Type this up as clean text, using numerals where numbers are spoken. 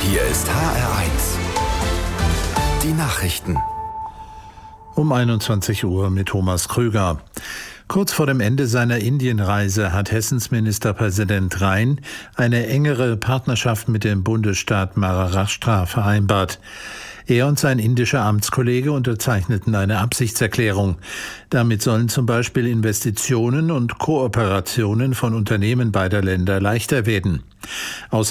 Hier ist HR1. Die Nachrichten. Um 21 Uhr mit Thomas Krüger. Kurz vor dem Ende seiner Indienreise hat Hessens Ministerpräsident Rhein eine engere Partnerschaft mit dem Bundesstaat Maharashtra vereinbart. Er und sein indischer Amtskollege unterzeichneten eine Absichtserklärung. Damit sollen zum Beispiel Investitionen und Kooperationen von Unternehmen beider Länder leichter werden. Außerdem